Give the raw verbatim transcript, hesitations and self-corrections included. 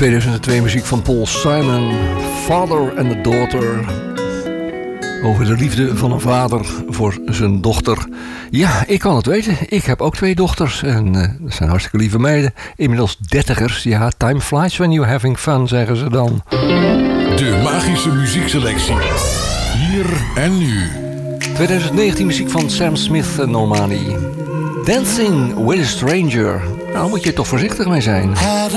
tweeduizend twee muziek van Paul Simon, Father and the Daughter. Over de liefde van een vader voor zijn dochter. Ja, ik kan het weten. Ik heb ook twee dochters. En uh, dat zijn hartstikke lieve meiden. Inmiddels dertigers. Ja, time flies when you're having fun, zeggen ze dan. De magische muziekselectie. Hier en nu. tweeduizend negentien muziek van Sam Smith en Normani. Dancing with a Stranger. Nou, moet je er toch voorzichtig mee zijn.